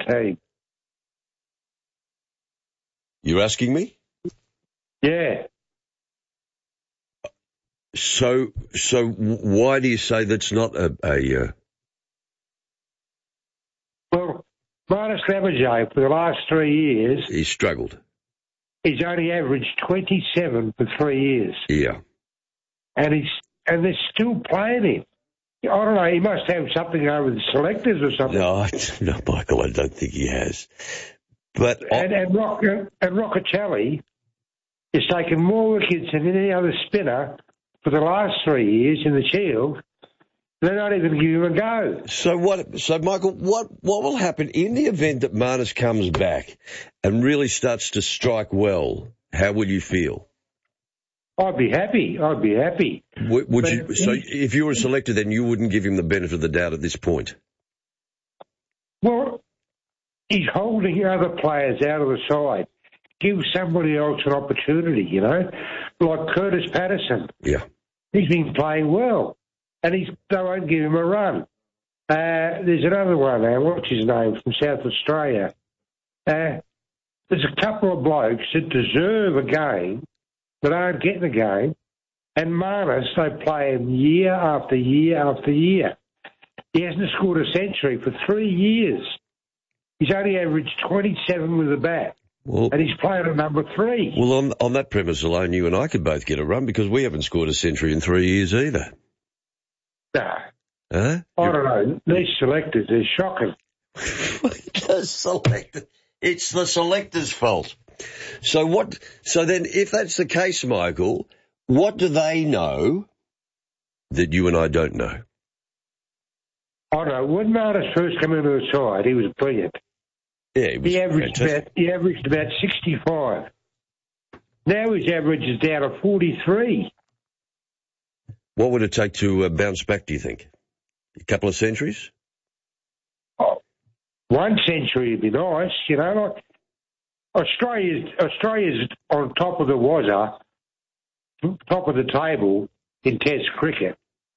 team. You're asking me? Yeah. So why do you say that's not a Well, Marnus Labuschagne, for the last 3 years, he's struggled. He's only averaged 27 for 3 years. Yeah. And they're still playing him. I don't know, he must have something over the selectors or something. No, Michael, I don't think he has. But and Roccacelli has taken more wickets than any other spinner for the last 3 years in the Shield. They're not even giving him a go. So Michael, what will happen in the event that Marnus comes back and really starts to strike well? How will you feel? I'd be happy. Would you? So if you were a selector, then you wouldn't give him the benefit of the doubt at this point? Well, he's holding other players out of the side. Give somebody else an opportunity, you know, like Curtis Patterson. Yeah. He's been playing well, and they won't give him a run. There's another one, what's his name, from South Australia. There's a couple of blokes that deserve a game that aren't getting a game, and Marnus, they play him year after year after year. He hasn't scored a century for 3 years. He's only averaged 27 with a bat. Well, and he's playing at number 3. Well, on that premise alone, you and I could both get a run because we haven't scored a century in 3 years either. No. Huh? I don't know. These selectors, they're shocking. It's the selectors' fault. So then, if that's the case, Michael, what do they know that you and I don't know? I don't know. When Marnus first came into the side, he was brilliant. Yeah, he averaged about 65. Now his average is down to 43. What would it take to bounce back, do you think? A couple of centuries? Oh, 1 century would be nice, you know. Like Australia's on top of the Wazza, top of the table in Test cricket,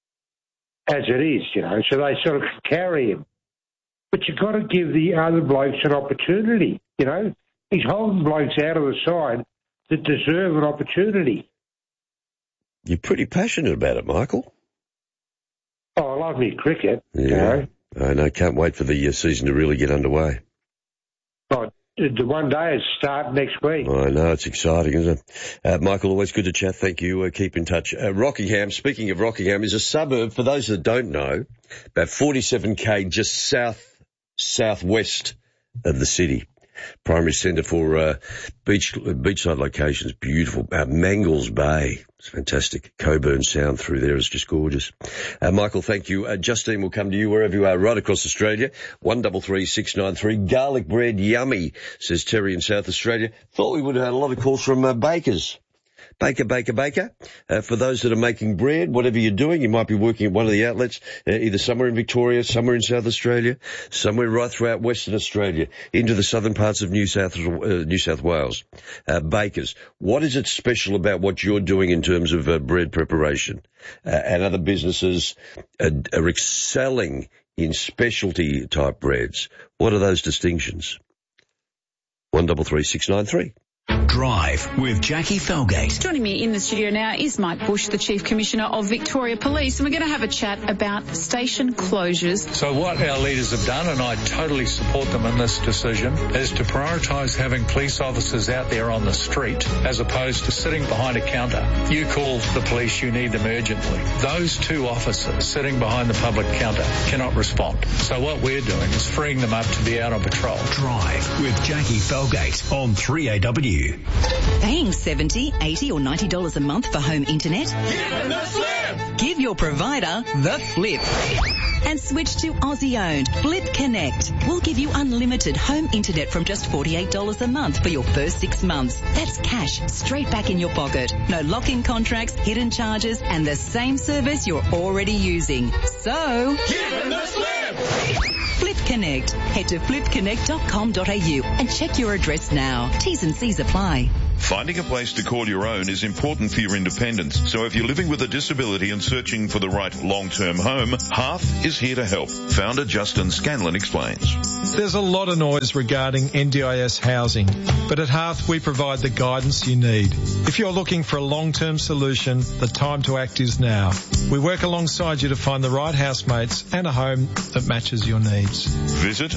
as it is, you know, so they sort of carry him. But you've got to give the other blokes an opportunity, you know. He's holding blokes out of the side that deserve an opportunity. You're pretty passionate about it, Michael. Oh, I love me cricket, yeah. You know. I know, can't wait for the season to really get underway. Oh, the one day is starting next week. I know, it's exciting, isn't it? Michael, always good to chat. Thank you. Keep in touch. Rockingham, speaking of Rockingham, is a suburb, for those that don't know, about 47k just southwest of the city. Primary centre for beachside locations, beautiful. Mangles Bay, it's fantastic. Coburn Sound through there is just gorgeous. Michael, thank you. Justine will come to you wherever you are, right across Australia. 133693. Garlic bread, yummy, says Terry in South Australia. Thought we would have had a lot of calls from bakers. Baker. For those that are making bread, whatever you're doing, you might be working at one of the outlets, either somewhere in Victoria, somewhere in South Australia, somewhere right throughout Western Australia, into the southern parts of New South Wales. Bakers, what is it special about what you're doing in terms of bread preparation? And other businesses are excelling in specialty type breads. What are those distinctions? 133693. Drive with Jackie Felgate. Joining me in the studio now is Mike Bush, the Chief Commissioner of Victoria Police, and we're going to have a chat about station closures. So what our leaders have done, and I totally support them in this decision, is to prioritise having police officers out there on the street as opposed to sitting behind a counter. You call the police, you need them urgently. Those 2 officers sitting behind the public counter cannot respond. So what we're doing is freeing them up to be out on patrol. Drive with Jackie Felgate on 3AW. Paying $70, $80 or $90 a month for home internet? Give them the flip! Give your provider the flip. And switch to Aussie-owned Flip Connect. We'll give you unlimited home internet from just $48 a month for your first 6 months. That's cash straight back in your pocket. No lock-in contracts, hidden charges, and the same service you're already using. So, give them the flip! Flip Connect. Head to flipconnect.com.au and check your address now. T's and C's apply. Finding a place to call your own is important for your independence. So if you're living with a disability and searching for the right long-term home, Hearth is here to help. Founder Justin Scanlon explains. There's a lot of noise regarding NDIS housing, but at Hearth we provide the guidance you need. If you're looking for a long-term solution, the time to act is now. We work alongside you to find the right housemates and a home that matches your needs. Visit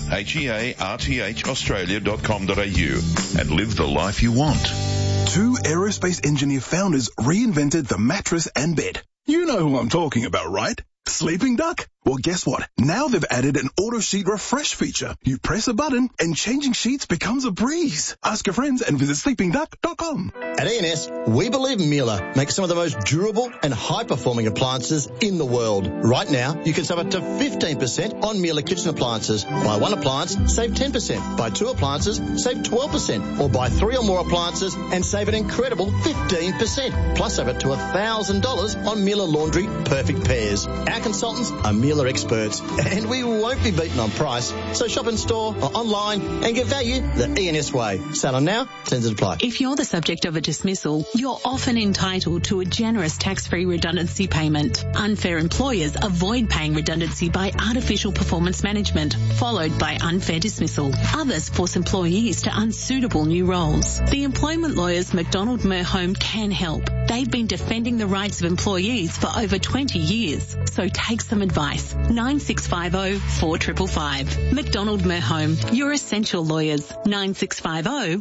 hearthaustralia.com.au and live the life you want. Two aerospace engineer founders reinvented the mattress and bed. You know who I'm talking about, right? Sleeping Duck? Well, guess what? Now they've added an auto sheet refresh feature. You press a button and changing sheets becomes a breeze. Ask your friends and visit sleepingduck.com. At ENS, we believe Miele makes some of the most durable and high-performing appliances in the world. Right now, you can save up to 15% on Miele kitchen appliances. Buy one appliance, save 10%. Buy two appliances, save 12%. Or buy three or more appliances and save an incredible 15%. Plus, save up to $1,000 on Miele Laundry Perfect Pairs. Our consultants are Miele experts, and we won't be beaten on price. So shop in store or online and get value the ENS way. Sale on now, terms apply. If you're the subject of a dismissal, you're often entitled to a generous tax-free redundancy payment. Unfair employers avoid paying redundancy by artificial performance management, followed by unfair dismissal. Others force employees to unsuitable new roles. The employment lawyers McDonald Merhome can help. They've been defending the rights of employees for over 20 years. So take some advice. 9650 4555. McDonald Merhome, your essential lawyers. 9650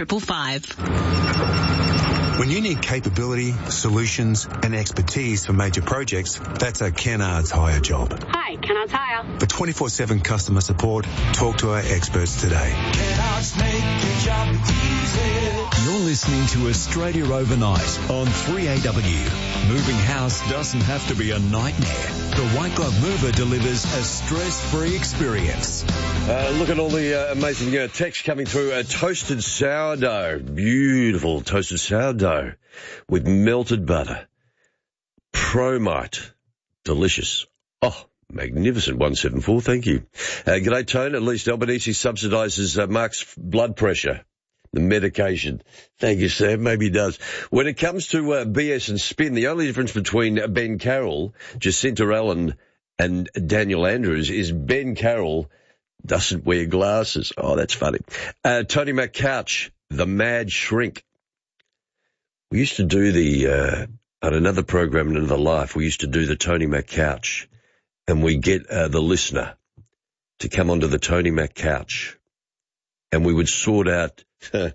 4555. When you need capability, solutions and expertise for major projects, that's a Kennards Hire job. Hi, Kennards Hire. For 24/7 customer support, talk to our experts today. Kennards make your job easy. You're listening to Australia Overnight on 3AW. Moving house doesn't have to be a nightmare. The White Glove Mover delivers a stress-free experience. Look at all the amazing text coming through. Toasted sourdough. Beautiful toasted sourdough with melted butter. Promite. Delicious. Oh, magnificent. 174. Thank you. G'day, Tone. At least Albanese subsidises Mark's blood pressure. The medication. Thank you, Sam. Maybe he does. When it comes to BS and spin, the only difference between Ben Carroll, Jacinta Allen, and Daniel Andrews is Ben Carroll doesn't wear glasses. Oh, that's funny. Tony McCouch, the mad shrink. We used to do on another program in Another Life, we used to do the Tony McCouch, and we get the listener to come onto the Tony McCouch, and we would sort out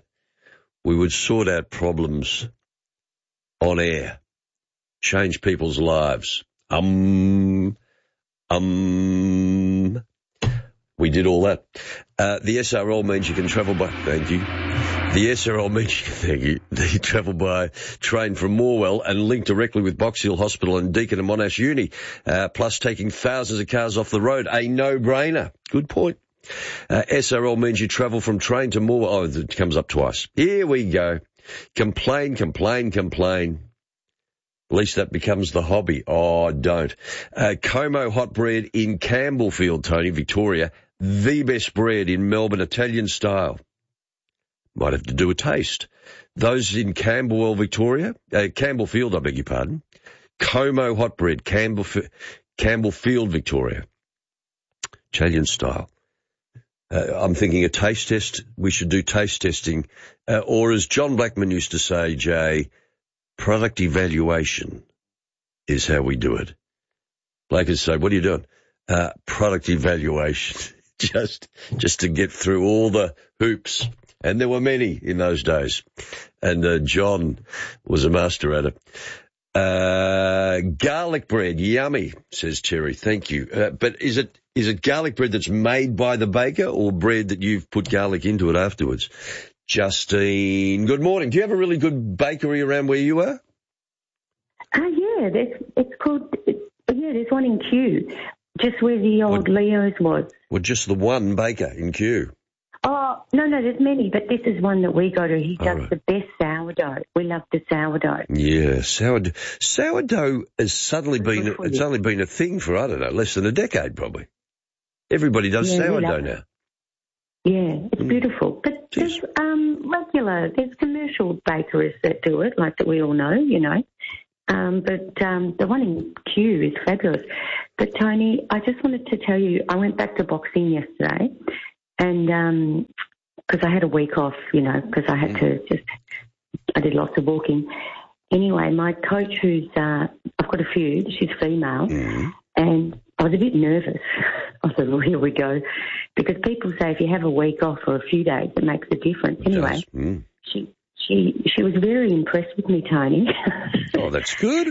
problems on air, change people's lives. We did all that. The SRL means you can travel by, thank you. The SRL means, thank you, you travel by train from Morwell and link directly with Box Hill Hospital and Deakin and Monash Uni, plus taking thousands of cars off the road. A no-brainer. Good point. SRL means you travel from train to Morwell. Oh, it comes up twice. Here we go. Complain. At least that becomes the hobby. Oh, don't. Como hot bread in Campbellfield, Tony, Victoria. The best bread in Melbourne, Italian style. Might have to do a taste. Those in Campbellfield, Victoria, Campbellfield, I beg your pardon. Como hot bread, Campbellfield, Victoria. Italian style. I'm thinking a taste test. We should do taste testing. Or as John Blackman used to say, Jay, product evaluation is how we do it. Blake would say, what are you doing? Product evaluation. Just to get through all the hoops. And there were many in those days. And John was a master at it. Garlic bread, yummy, says Terry. Thank you. But is it garlic bread that's made by the baker or bread that you've put garlic into it afterwards? Justine, good morning. Do you have a really good bakery around where you are? Yeah, it's called, there's one in Kew, just where the old Leo's was. Well, just the one baker in Kew. Oh, no, there's many, but this is one that we go to. He does the best sourdough. We love the sourdough. Yeah, sourdough. Sourdough has suddenly it's only been a thing for, I don't know, less than a decade probably. Everybody does sourdough now. Yeah, it's beautiful. But there's regular there's commercial bakeries that do it, like that we all know, you know. But the one in Kew is fabulous. But, Tony, I just wanted to tell you, I went back to boxing yesterday and because I had a week off, you know, because I had to I did lots of walking. Anyway, my coach I've got a few, she's female, and I was a bit nervous. I thought, well, here we go. Because people say if you have a week off or a few days, it makes a difference. Anyway, she was very impressed with me, Tony. Oh, that's good.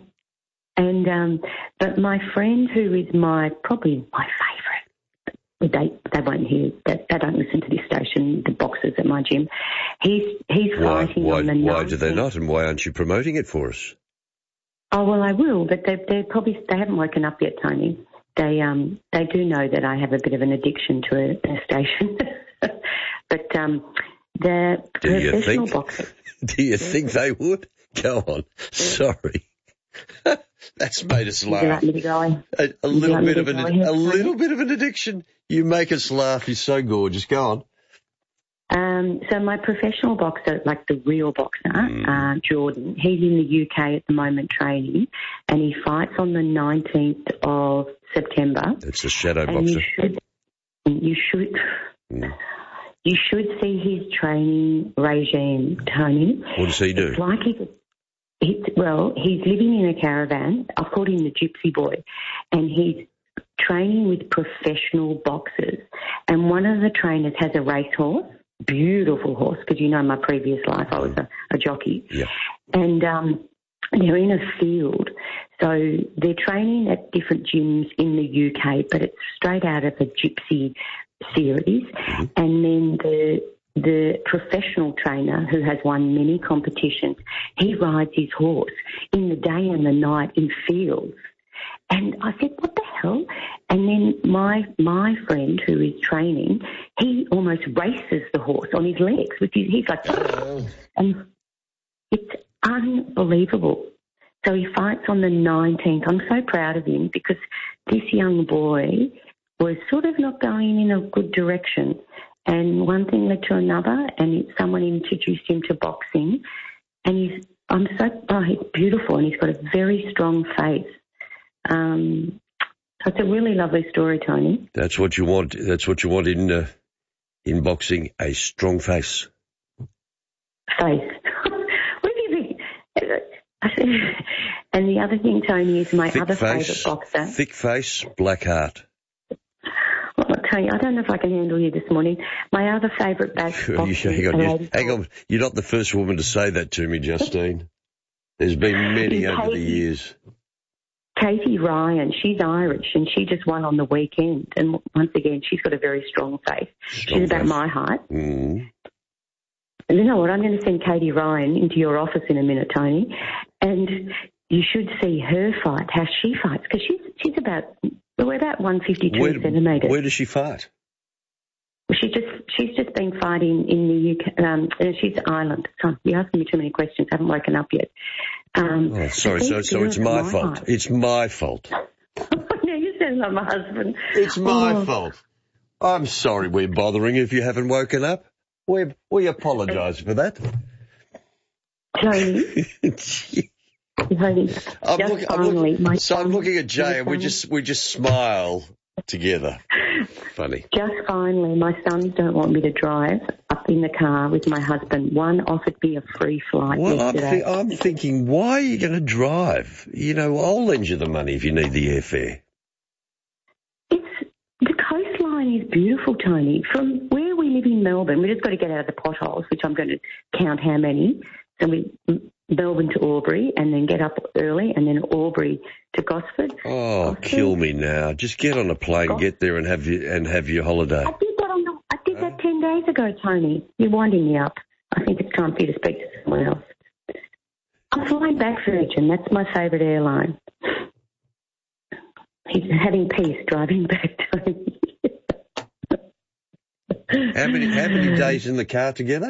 But my friend, who is probably my favourite, they won't hear that. They don't listen to this station. The boxers at my gym. He's fighting on the 19th. Why do they not? And why aren't you promoting it for us? Oh well, I will. But they haven't woken up yet, Tony. They do know that I have a bit of an addiction to a station. But the professional boxers. Do you think they would? Go on. Sorry. That's made us laugh. Would you like me to go? A little bit of an addiction. You make us laugh. You're so gorgeous. Go on. So my professional boxer, like the real boxer, Jordan, he's in the UK at the moment training, and he fights on the 19th of September. It's a shadow boxer. You should see his training regime, Tony. What does he do? It's like he's living in a caravan. I've called him the Gypsy Boy, and he's training with professional boxers. And one of the trainers has a racehorse, beautiful horse, because you know my previous life I was a jockey. Yeah. And they're in a field. So they're training at different gyms in the UK, but it's straight out of a Gypsy series. And then the professional trainer, who has won many competitions, he rides his horse in the day and the night in fields. And I said, what the hell? And then my friend who is training, he almost races the horse on his legs. He's like, and it's unbelievable. So he fights on the 19th. I'm so proud of him because this young boy was sort of not going in a good direction. And one thing led to another, and someone introduced him to boxing. And he's beautiful, and he's got a very strong face. So it's a really lovely story, Tony. That's what you want. That's what you want in boxing, a strong face. Face. What do you think? And the other thing, Tony, is my other favourite boxer. Thick face, black heart. Well, Tony, I don't know if I can handle you this morning. My other favourite boxer. Hang on. You're not the first woman to say that to me, Justine. There's been many over the years. Katie Ryan, she's Irish, and she just won on the weekend. And once again, she's got a very strong face. She's about my height. And you know what? I'm going to send Katie Ryan into your office in a minute, Tony, and you should see her fight, how she fights, because we're about 152 centimetres. Where does she fight? Well, she's just been fighting in the UK. She's Ireland. So you're asking me too many questions. I haven't woken up yet. Sorry. So it's my fault. It's my fault. No, you sound like my husband. It's my fault. I'm sorry we're bothering if you haven't woken up. We apologise for that. Tony. I'm looking at Jay and we just smile together. Funny. Just finally, my sons don't want me to drive up in the car with my husband. One offered me a free flight yesterday. I'm thinking, why are you going to drive? You know, I'll lend you the money if you need the airfare. The coastline is beautiful, Tony. From where we live in Melbourne, we just got to get out of the potholes, which I'm going to count how many. So Melbourne to Albury, and then get up early, and then Albury to Gosford. Oh, kill me now! Just get on a plane, get there, and have your holiday. I did that 10 days ago, Tony. You're winding me up. I think it's time for you to speak to someone else. I'm flying back Virgin. That's my favourite airline. He's having peace driving back, Tony. How many days in the car together?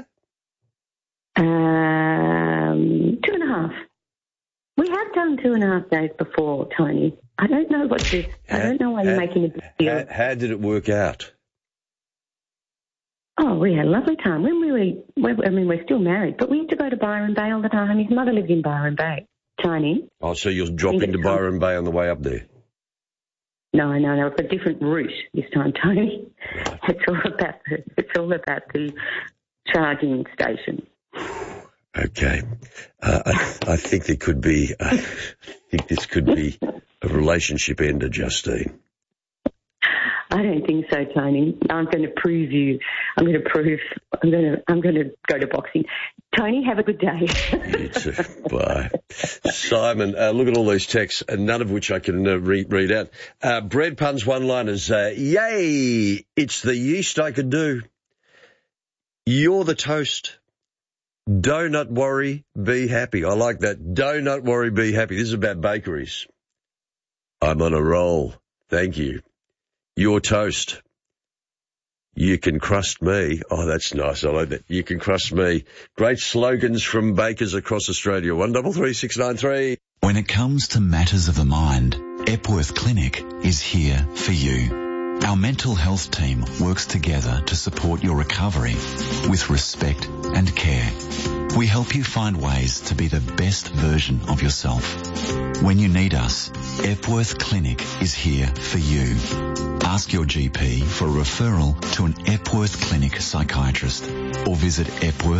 2.5. We have done 2.5 days before, Tony. I don't know what this. I don't know why you're making a big deal. How did it work out? Oh, we had a lovely time. We're still married, but we used to go to Byron Bay all the time. His mother lived in Byron Bay, Tony. Oh, so you'll drop into Byron Bay on the way up there? No, it's a different route this time, Tony. It's all about the charging station. Okay. I think there could be, this could be a relationship ender, Justine. I don't think so, Tony. I'm going to prove you. I'm going to go to boxing. Tony, have a good day. You too. Bye. Simon, look at all these texts, none of which I can read out. Bread puns one-liners. Yay! It's the yeast I could do. You're the toast. Do not worry, be happy. I like that. Do not worry, be happy. This is about bakeries. I'm on a roll. Thank you. Your toast. You can crust me. Oh, that's nice. I like that. You can crust me. Great slogans from bakers across Australia. 133693. When it comes to matters of the mind, Epworth Clinic is here for you. Our mental health team works together to support your recovery with respect and care. We help you find ways to be the best version of yourself. When you need us, Epworth Clinic is here for you. Ask your GP for a referral to an Epworth Clinic psychiatrist or visit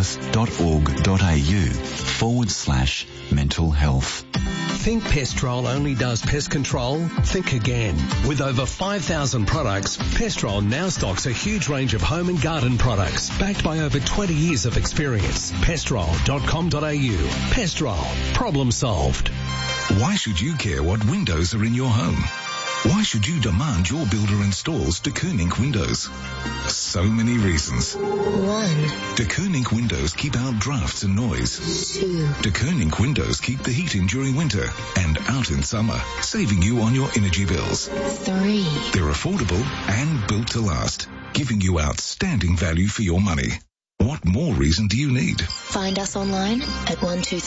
epworth.org.au/mental health. Think Pestrol only does pest control? Think again. With over 5,000 products, Pestrol now stocks a huge range of home and garden products backed by over 20 years of experience. Pestrol.com.au. Pestrol. Problem solved. Why should you care what windows are in your home? Why should you demand your builder installs De Koning windows? So many reasons. 1. De Koning windows keep out drafts and noise. 2. De Koning windows keep the heat in during winter and out in summer, saving you on your energy bills. 3. They're affordable and built to last, giving you outstanding value for your money. What more reason do you need? Find us online at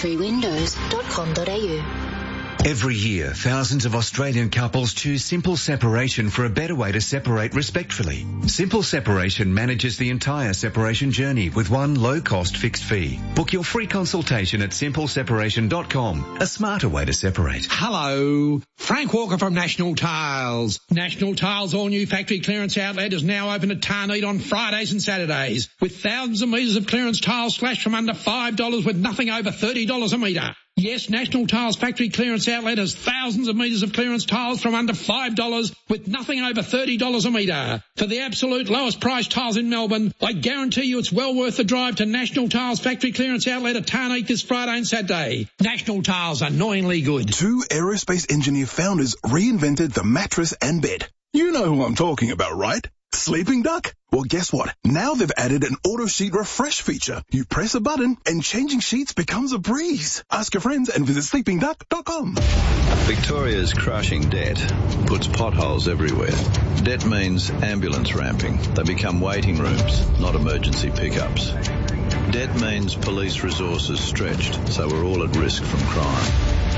123windows.com.au. Every year, thousands of Australian couples choose Simple Separation for a better way to separate respectfully. Simple Separation manages the entire separation journey with one low-cost fixed fee. Book your free consultation at simpleseparation.com, a smarter way to separate. Hello, Frank Walker from National Tiles. National Tiles' all-new factory clearance outlet is now open at Tarneed on Fridays and Saturdays, with thousands of metres of clearance tiles slashed from under $5 with nothing over $30 a metre. Yes, National Tiles factory clearance outlet has thousands of metres of clearance tiles from under $5 with nothing over $30 a metre. For the absolute lowest price tiles in Melbourne, I guarantee you it's well worth the drive to National Tiles factory clearance outlet at Tarneed this Friday and Saturday. National Tiles, annoyingly good. 2 aerospace engineer founders reinvented the mattress and bed. You know who I'm talking about, right? Sleeping Duck? Well, guess what? Now they've added an auto sheet refresh feature. You press a button and changing sheets becomes a breeze. Ask your friends and visit sleepingduck.com. Victoria's crushing debt puts potholes everywhere. Debt means ambulance ramping. They become waiting rooms, not emergency pickups. Debt means police resources stretched, so we're all at risk from crime.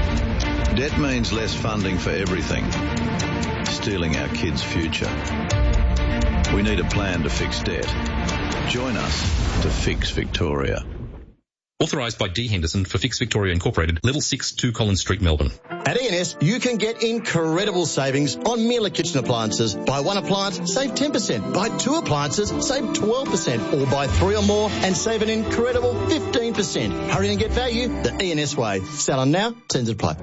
Debt means less funding for everything, stealing our kids' future. We need a plan to fix debt. Join us to fix Victoria. Authorised by D. Henderson for Fix Victoria Incorporated, Level 6, 2 Collins Street, Melbourne. At ENS, you can get incredible savings on Miele kitchen appliances. Buy 1 appliance, save 10%. Buy 2 appliances, save 12%. Or buy 3 or more and save an incredible 15%. Hurry and get value the ENS way. Sell on now, terms apply.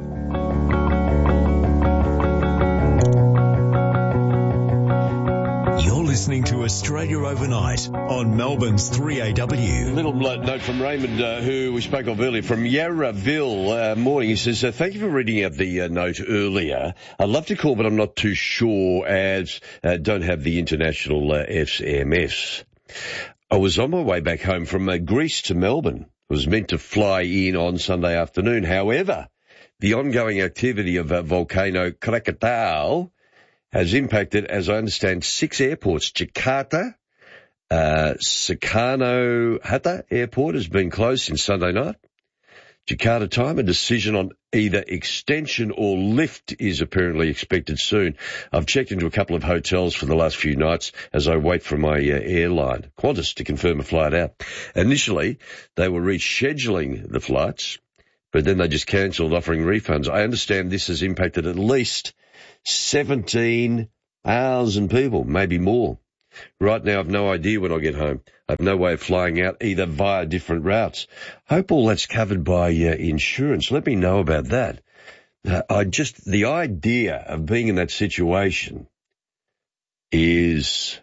You're listening to Australia Overnight on Melbourne's 3AW. Little note from Raymond, who we spoke of earlier, from Yarraville. Morning. He says, thank you for reading out the note earlier. I'd love to call, but I'm not too sure, as don't have the international SMS. I was on my way back home from Greece to Melbourne. I was meant to fly in on Sunday afternoon. However, the ongoing activity of Volcano Krakatau has impacted, as I understand, 6 airports. Jakarta, Soekarno-Hatta Airport has been closed since Sunday night. Jakarta time, a decision on either extension or lift is apparently expected soon. I've checked into a couple of hotels for the last few nights as I wait for my airline, Qantas, to confirm a flight out. Initially, they were rescheduling the flights, but then they just cancelled, offering refunds. I understand this has impacted at least 17,000 people, maybe more. Right now, I've no idea when I'll get home. I have no way of flying out, either via different routes. Hope all that's covered by insurance. Let me know about that. The idea of being in that situation is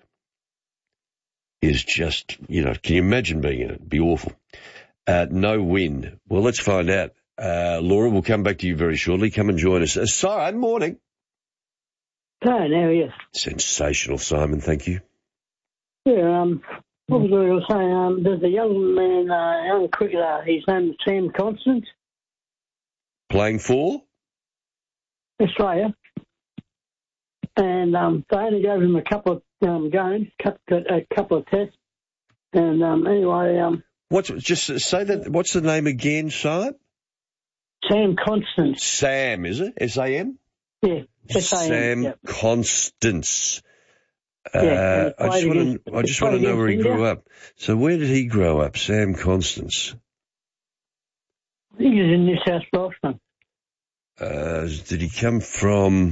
just, can you imagine being in it? It'd be awful. No wind. Well, let's find out. Laura, we'll come back to you very shortly. Come and join us. Simon, morning. Hi, how are you? Sensational, Simon. Thank you. Yeah, what was I saying? There's a young man, young cricketer, his name is Sam Constance. Playing for? Australia. And they only gave him a couple of games, a couple of tests. And anyway... just say that, what's the name again, Simon? Sam Constance. Sam, is it? S-A-M? Yeah, S-A-M. Sam yep. Constance. Yeah, I just want to know where he grew up. So where did he grow up, Sam Constance? I think he's in New South Wales. Did he come from...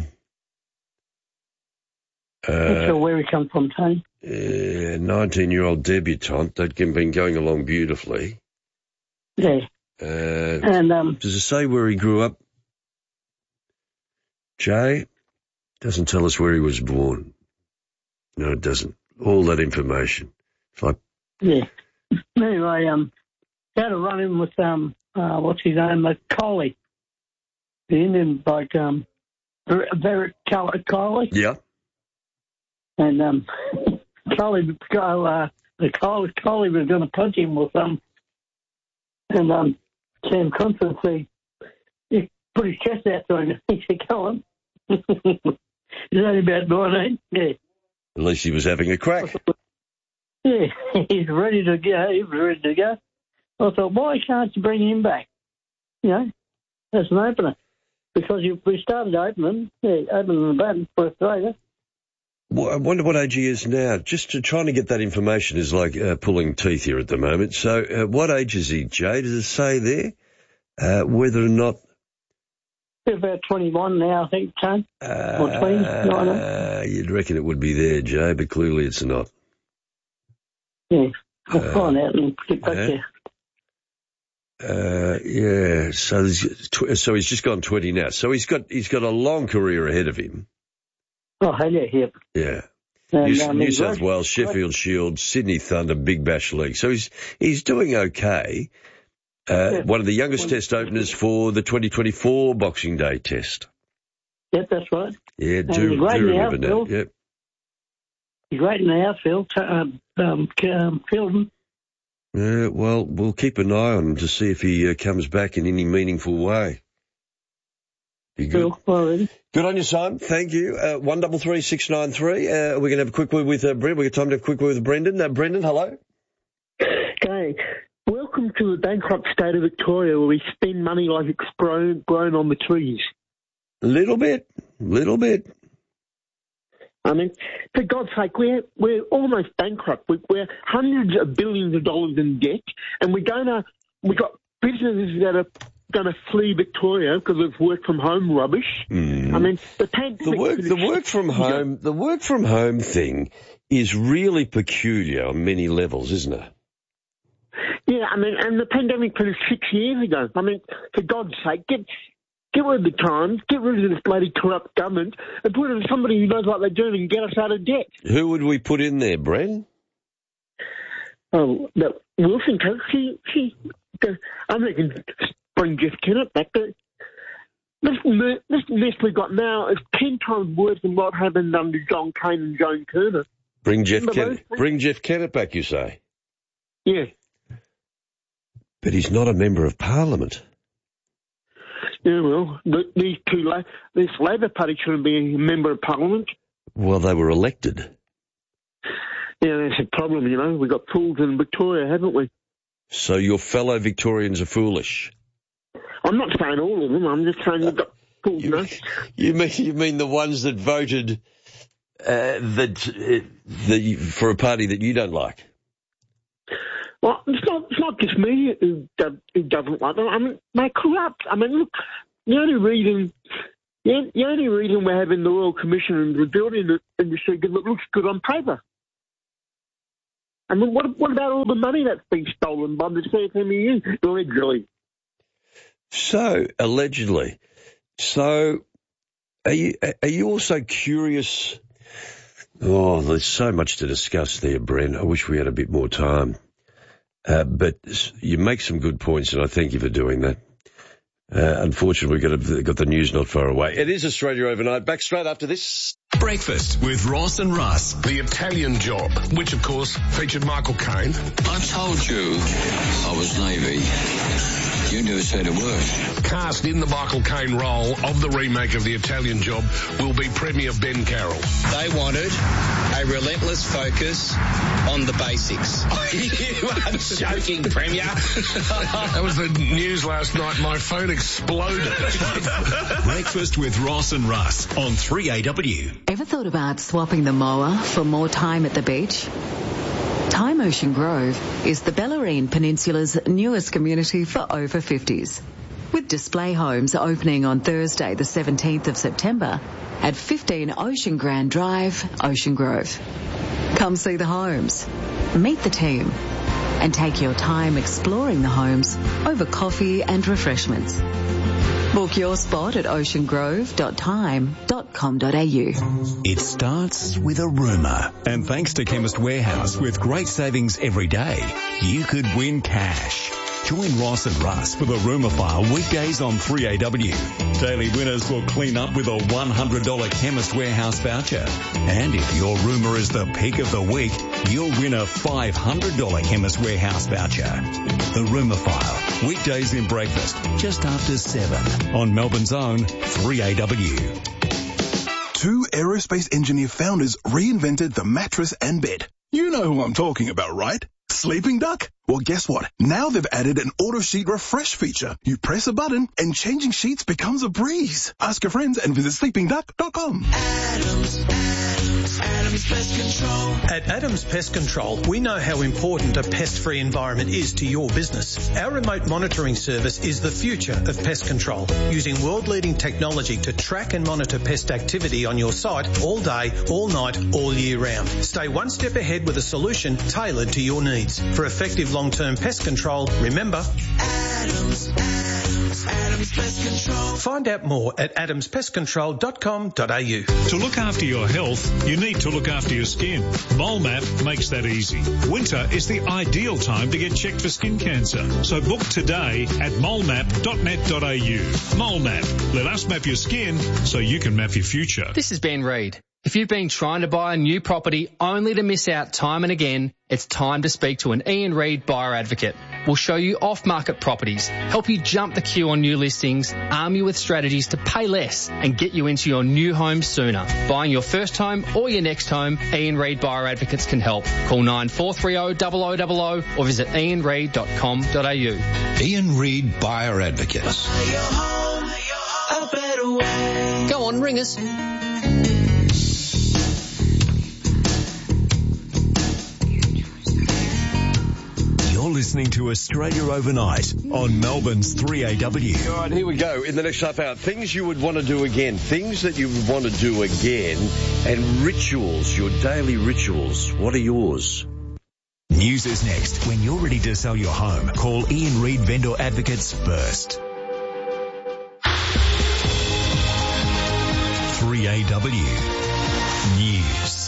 Not sure where he come from, Tony. 19-year-old debutante. They've been going along beautifully. Yeah. Does it say where he grew up? Jay? Doesn't tell us where he was born. No, it doesn't. All that information. Yeah. Anyway, had a run in with, what's his name, Coley. The Indian bloke, Barrett Coley. Yeah. And Coley was going to punch him with and Sam Constance, he put his chest out to him. He said, "Go on." He's only about 19. Yeah. At least he was having a crack. Yeah, he's ready to go. He was ready to go. I thought, why can't you bring him back? As an opener. Because we started opening the bat for Australia. Well, I wonder what age he is now. Just trying to get that information is like pulling teeth here at the moment. So what age is he, Jay? Does it say there? Whether or not... He's about 21 now, I think, Tone. Or 20. You'd reckon it would be there, Jay, but clearly it's not. Yeah, I'll find out and get back there. Yeah, so he's just gone 20 now. So he's got a long career ahead of him. Oh, hell yeah. Yeah. And, New South Wales, Sheffield Shield, Sydney Thunder, Big Bash League. So he's doing okay. One of the youngest test openers for the 2024 Boxing Day test. Yep, that's right. Yeah, do remember now. Yep. He's great in the outfield, fielding. Well, we'll keep an eye on him to see if he comes back in any meaningful way. Be good. Cool. Good on you, Simon. Thank you. 133693. We're going to have a quick word with Brendan. We've got time to have a quick word with Brendan. Brendan, hello. Okay. Welcome to the bankrupt state of Victoria where we spend money like it's grown on the trees. Little bit. I mean, for God's sake, we're almost bankrupt. We're hundreds of billions of dollars in debt, and we've got businesses that are going to flee Victoria because of work from home rubbish. I mean, the work from home thing is really peculiar on many levels, isn't it? Yeah, I mean, and the pandemic finished 6 years ago. I mean, for God's sake, get rid of the Times, get rid of this bloody corrupt government, and put in somebody who knows what they're doing and get us out of debt. Who would we put in there, Bren? Oh, Wilson, I'm thinking bring Jeff Kennett back. But this mess we've got now is 10 times worse than what happened under John Cain and Joan Kerner. Bring Jeff Kennett back, you say? Yeah. But he's not a member of Parliament. Yeah, well, this Labor Party shouldn't be a member of Parliament. Well, they were elected. Yeah, that's a problem, We've got fools in Victoria, haven't we? So your fellow Victorians are foolish? I'm not saying all of them. I'm just saying you've got full, you know. You mean the ones that voted for a party that you don't like? Well, it's not just me who doesn't like them. I mean, they're corrupt. I mean, look, the only reason we're having the Royal Commission and the building industry looks good on paper. I mean, what about all the money that's been stolen by the CFMEU, allegedly? So, allegedly. So, are you also curious? Oh, there's so much to discuss there, Brent. I wish we had a bit more time. But you make some good points, and I thank you for doing that. Unfortunately, we've got the news not far away. It is Australia Overnight. Back straight after this. Breakfast with Ross and Russ. The Italian Job, which of course featured Michael Caine. I told you I was Navy. You never said a word. Cast in the Michael Caine role of the remake of The Italian Job will be Premier Ben Carroll. They wanted a relentless focus on the basics. You are joking, Premier. That was the news last night. My phone exploded. Breakfast with Ross and Russ on 3AW. Ever thought about swapping the mower for more time at the beach? Time Ocean Grove is the Bellarine Peninsula's newest community for over 50s. With display homes opening on Thursday the 17th of September at 15 Ocean Grand Drive, Ocean Grove. Come see the homes, meet the team, and take your time exploring the homes over coffee and refreshments. Book your spot at oceangrove.time.com.au. It starts with a rumour. And thanks to Chemist Warehouse, with great savings every day, you could win cash. Join Ross and Russ for the Rumour File weekdays on 3AW. Daily winners will clean up with a $100 Chemist Warehouse voucher. And if your rumour is the pick of the week, you'll win a $500 Chemist Warehouse voucher. The Rumour File, weekdays in breakfast, just after 7 on Melbourne's own 3AW. Two aerospace engineer founders reinvented the mattress and bed. You know who I'm talking about, right? Sleeping Duck? Well, guess what? Now they've added an auto sheet refresh feature. You press a button and changing sheets becomes a breeze. Ask your friends and visit sleepingduck.com. Adams Pest Control. At Adams Pest Control, we know how important a pest-free environment is to your business. Our remote monitoring service is the future of pest control, using world-leading technology to track and monitor pest activity on your site all day, all night, all year round. Stay one step ahead with a solution tailored to your needs. For effective long-term pest control, remember Adams Pest Control. Find out more at adamspestcontrol.com.au. To look after your health, you need to look after your skin. MoleMap makes that easy. Winter is the ideal time to get checked for skin cancer. So book today at molemap.net.au. MoleMap. Let us map your skin so you can map your future. This is Ben Reid. If you've been trying to buy a new property only to miss out time and again, it's time to speak to an Ian Reid buyer advocate. We'll show you off-market properties, help you jump the queue on new listings, arm you with strategies to pay less and get you into your new home sooner. Buying your first home or your next home, Ian Reid buyer advocates can help. Call 9430 0000 or visit ianreid.com.au. Ian Reid buyer advocates. Go on, ring us. Listening to Australia Overnight on Melbourne's 3AW. All right, here we go. In the next half hour, things you would want to do again. Things that you would want to do again. And rituals, your daily rituals. What are yours? News is next. When you're ready to sell your home, call Ian Reid Vendor Advocates first. 3AW News.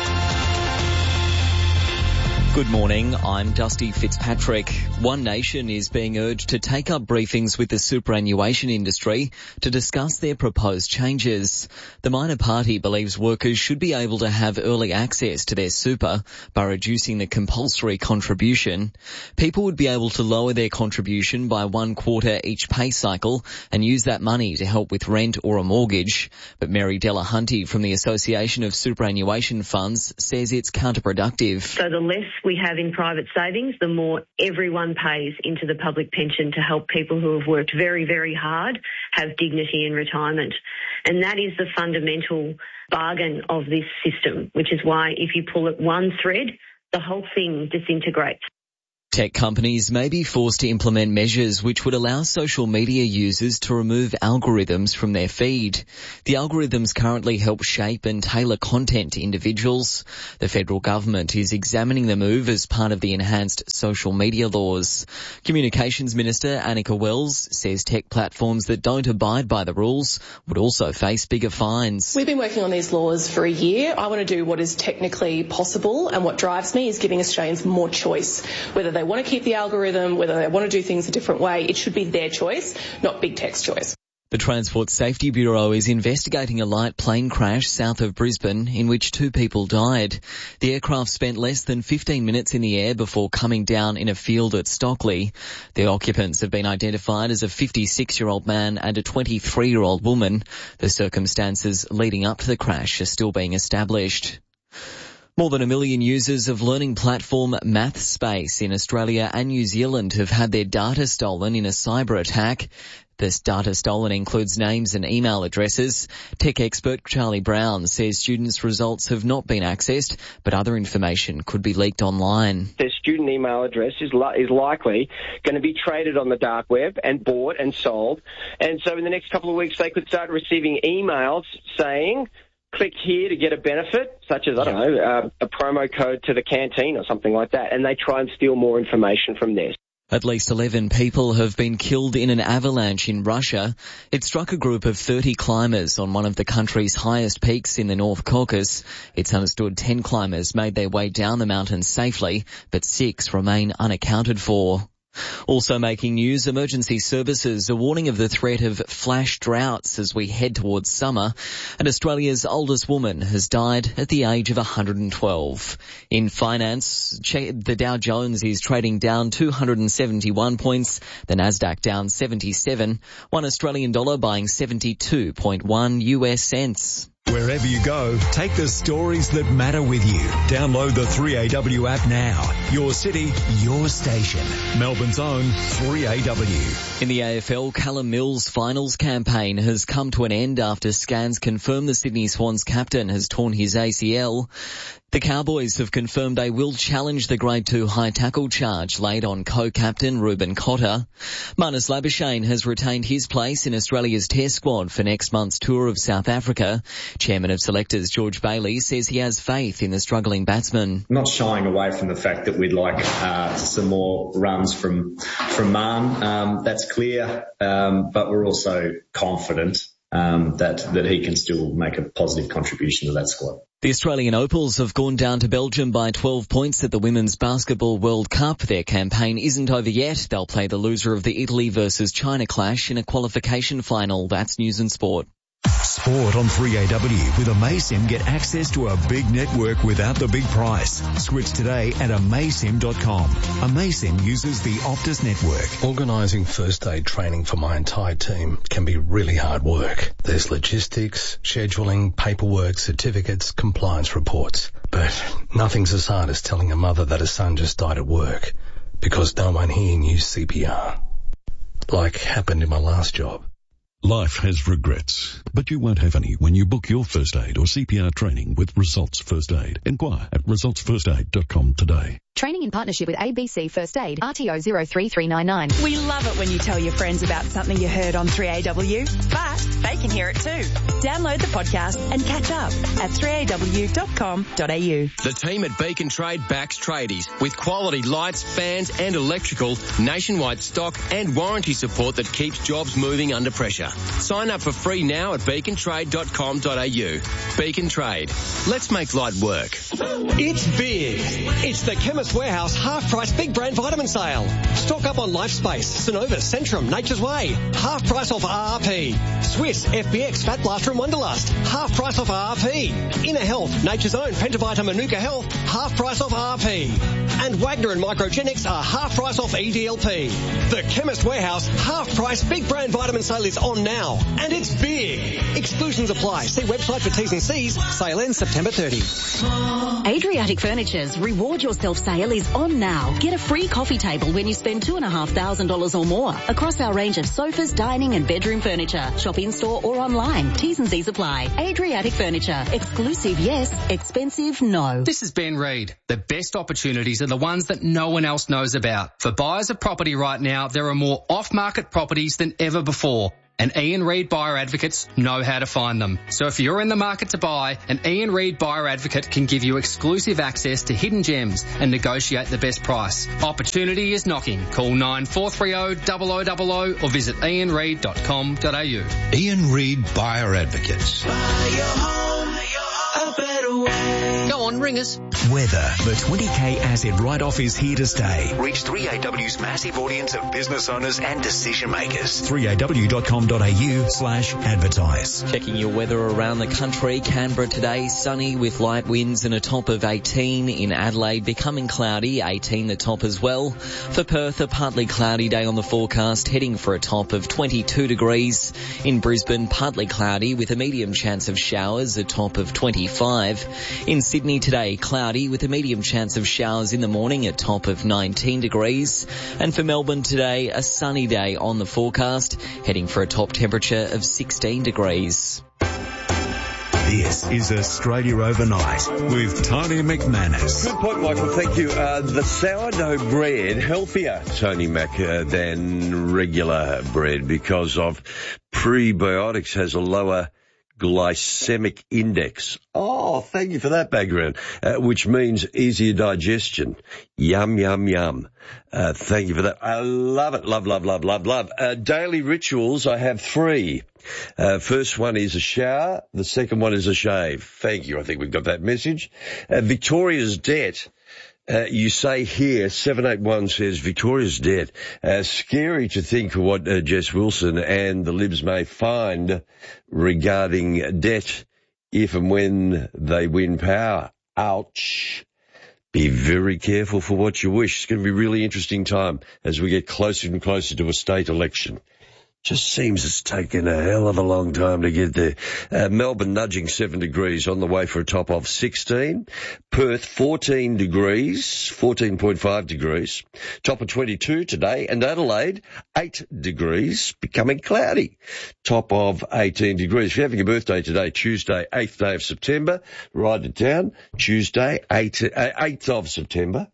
Good morning, I'm Dusty Fitzpatrick. One Nation is being urged to take up briefings with the superannuation industry to discuss their proposed changes. The minor party believes workers should be able to have early access to their super by reducing the compulsory contribution. People would be able to lower their contribution by 1 quarter each pay cycle and use that money to help with rent or a mortgage. But Mary Delahunty from the Association of Superannuation Funds says it's counterproductive. So the less we have in private savings, the more everyone pays into the public pension to help people who have worked very, very hard have dignity in retirement. And that is the fundamental bargain of this system, which is why if you pull at one thread, the whole thing disintegrates. Tech companies may be forced to implement measures which would allow social media users to remove algorithms from their feed. The algorithms currently help shape and tailor content to individuals. The federal government is examining the move as part of the enhanced social media laws. Communications Minister Annika Wells says tech platforms that don't abide by the rules would also face bigger fines. We've been working on these laws for a year. I want to do what is technically possible, and what drives me is giving Australians more choice. Whether they want to keep the algorithm, whether they want to do things a different way, it should be their choice, not big tech's choice. The Transport Safety Bureau is investigating a light plane crash south of Brisbane in which 2 people died. The aircraft spent less than 15 minutes in the air before coming down in a field at Stockley. The occupants have been identified as a 56-year-old man and a 23-year-old woman. The circumstances leading up to the crash are still being established. More than 1 million users of learning platform MathSpace in Australia and New Zealand have had their data stolen in a cyber attack. This data stolen includes names and email addresses. Tech expert Charlie Brown says students' results have not been accessed, but other information could be leaked online. Their student email address is likely going to be traded on the dark web and bought and sold. And so in the next couple of weeks, they could start receiving emails saying, click here to get a benefit, such as, I don't know, a promo code to the canteen or something like that, and they try and steal more information from there. At least 11 people have been killed in an avalanche in Russia. It struck a group of 30 climbers on one of the country's highest peaks in the North Caucasus. It's understood 10 climbers made their way down the mountain safely, but 6 remain unaccounted for. Also making news, emergency services are warning of the threat of flash droughts as we head towards summer, and Australia's oldest woman has died at the age of 112. In finance, the Dow Jones is trading down 271 points, the Nasdaq down 77, one Australian dollar buying 72.1 US cents. Wherever you go, take the stories that matter with you. Download the 3AW app now. Your city, your station. Melbourne's own 3AW. In the AFL, Callum Mills' finals campaign has come to an end after scans confirm the Sydney Swans captain has torn his ACL. The Cowboys have confirmed they will challenge the Grade 2 high tackle charge laid on co-captain Ruben Cotter. Marnus Labuschagne has retained his place in Australia's Test squad for next month's tour of South Africa. Chairman of selectors George Bailey says he has faith in the struggling batsman. Not shying away from the fact that we'd like some more runs from Marn. That's clear, but we're also confident that he can still make a positive contribution to that squad. The Australian Opals have gone down to Belgium by 12 points at the Women's Basketball World Cup. Their campaign isn't over yet. They'll play the loser of the Italy versus China clash in a qualification final. That's News and Sport. Sport on 3AW. With AmazSim, get access to a big network without the big price. Switch today at amazsim.com. AmazSim uses the Optus network. Organising first aid training for my entire team can be really hard work. There's logistics, scheduling, paperwork, certificates, compliance reports. But nothing's as hard as telling a mother that her son just died at work because no one here knew CPR. Like happened in my last job. Life has regrets, but you won't have any when you book your first aid or CPR training with Results First Aid. Inquire at resultsfirstaid.com today. Training in partnership with ABC First Aid, RTO 03399. We love it when you tell your friends about something you heard on 3AW, but they can hear it too. Download the podcast and catch up at 3aw.com.au. The team at Beacon Trade backs tradies with quality lights, fans and electrical, nationwide stock and warranty support that keeps jobs moving under pressure. Sign up for free now at beacontrade.com.au. Beacon Trade. Let's make light work. It's big. It's the Chemist Warehouse half-price big brand vitamin sale. Stock up on LifeSpace, Synovus, Centrum, Nature's Way. Half price off RRP. Swiss, FBX, Fat Blaster and Wonderlust. Half price off RRP. Inner Health, Nature's Own, Pentavita, Manuka Health. Half price off RRP. And Wagner and Microgenics are half price off EDLP. The Chemist Warehouse half-price big brand vitamin sale is on now. And it's big. Exclusions apply. See website for T's and C's. Sale ends September 30. Adriatic Furniture's Reward Yourself sale sale is on now. Get a free coffee table when you spend $2,500 or more across our range of sofas, dining and bedroom furniture. Shop in-store or online. T's and C's apply. Adriatic Furniture. Exclusive, yes. Expensive, no. This is Ben Reid. The best opportunities are the ones that no one else knows about. For buyers of property right now, there are more off-market properties than ever before. And Ian Reid Buyer Advocates know how to find them. So if you're in the market to buy, an Ian Reid Buyer Advocate can give you exclusive access to hidden gems and negotiate the best price. Opportunity is knocking. Call 9430 0000 or visit ianreid.com.au. Ian Reid Buyer Advocates. Buy your home a better way. Go on, ring us. Weather. The 20K asset write-off is here to stay. Reach 3AW's massive audience of business owners and decision makers. 3aw.com.au/advertise. Checking your weather around the country. Canberra today, sunny with light winds and a top of 18. In Adelaide, becoming cloudy, 18 the top as well. For Perth, a partly cloudy day on the forecast, heading for a top of 22 degrees. In Brisbane, partly cloudy with a medium chance of showers, a top of 25. In Sydney today, cloudy with a medium chance of showers in the morning, a top of 19 degrees. And for Melbourne today, a sunny day on the forecast, heading for a top temperature of 16 degrees. This is Australia Overnight with Tony McManus. Good point, Michael. Thank you. The sourdough bread, healthier, Tony Mac, than regular bread because of prebiotics, has a lower glycemic index. Oh, thank you for that background, which means easier digestion. Yum, yum, yum. Thank you for that. I love it. Love, love, love, love, love. Daily rituals, I have 3. First one is a shower. The second one is a shave. Thank you. I think we've got that message. Victoria's debt. You say here, 781 says Victoria's debt. Scary to think of what Jess Wilson and the Libs may find regarding debt if and when they win power. Ouch. Be very careful for what you wish. It's going to be a really interesting time as we get closer and closer to a state election. Just seems it's taken a hell of a long time to get there. Melbourne nudging 7 degrees, on the way for a top of 16. Perth 14 degrees, 14.5 degrees. Top of 22 today. And Adelaide 8 degrees, becoming cloudy. Top of 18 degrees. If you're having a birthday today, Tuesday, 8th day of September, write it down. Tuesday, 8th of September.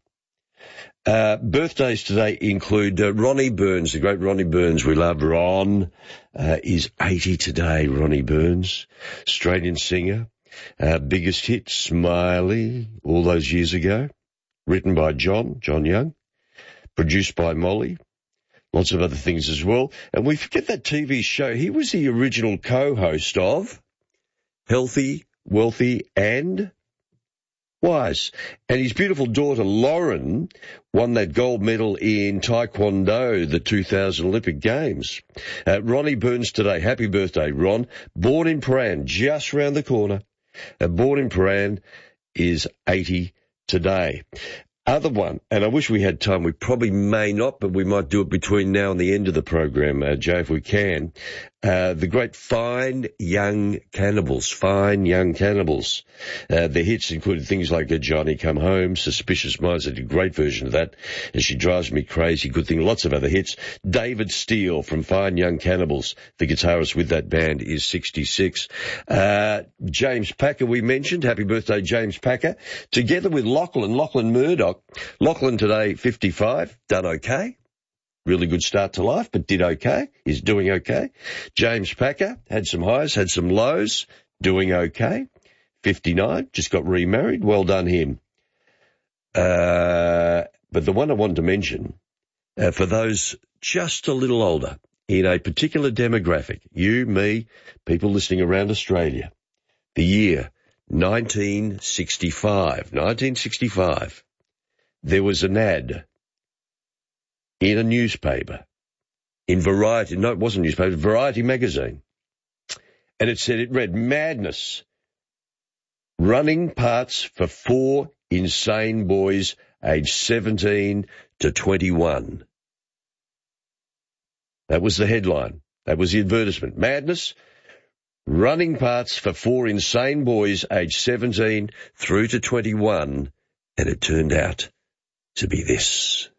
Birthdays today include Ronnie Burns, the great Ronnie Burns. We love Ron. Is 80 today, Ronnie Burns. Australian singer. Biggest hit, Smiley, all those years ago. Written by John Young. Produced by Molly. Lots of other things as well. And we forget that TV show. He was the original co-host of Healthy, Wealthy and Wise. And his beautiful daughter, Lauren, won that gold medal in Taekwondo, the 2000 Olympic Games. Ronnie Burns today. Happy birthday, Ron. Born in Prahran, just round the corner. Born in Prahran is 80 today. Other one, and I wish we had time, we probably may not, but we might do it between now and the end of the program, Joe, if we can. The great Fine Young Cannibals. Their hits included things like Johnny Come Home, Suspicious Minds. They did a great version of that. And She Drives Me Crazy, good thing. Lots of other hits. David Steele from Fine Young Cannibals, the guitarist with that band, is 66. James Packer, we mentioned. Happy birthday, James Packer. Together with Lachlan Murdoch. Lachlan today, 55, done okay. Really good start to life, but did okay. Is doing okay. James Packer had some highs, had some lows, doing okay. 59, just got remarried. Well done him. But the one I wanted to mention, for those just a little older, in a particular demographic, you, me, people listening around Australia, the year 1965, there was an ad in a newspaper, in Variety, no, it wasn't a newspaper, Variety magazine. And it read, Madness, running parts for 4 insane boys aged 17 to 21. That was the headline. That was the advertisement. Madness, running parts for 4 insane boys aged 17 through to 21. And it turned out to be this.